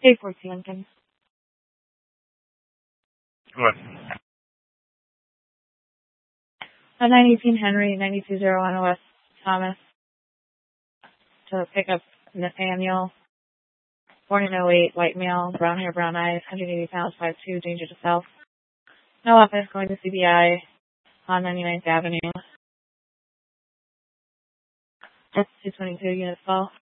814 Lincoln. What? 918 Henry, 920 West Thomas. To pick up Nathaniel. Born in 08, white male, brown hair, brown eyes, 180 pounds, 5'2", danger to self. No office, going to CBI on 99th Avenue. That's 222 units fall.